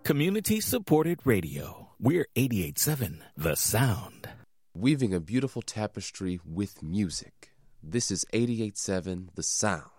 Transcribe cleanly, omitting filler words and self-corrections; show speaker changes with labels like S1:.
S1: Community-supported radio. We're 88.7 The Sound.
S2: Weaving a beautiful tapestry with music. This is 88.7 The Sound.